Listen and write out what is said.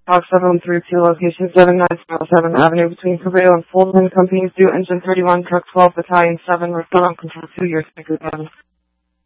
Box 713, location 7907 Avenue between Cabrillo and Fulton. Companies due engine 31, truck 12, battalion 7, restaurant control 2, your speaker 7.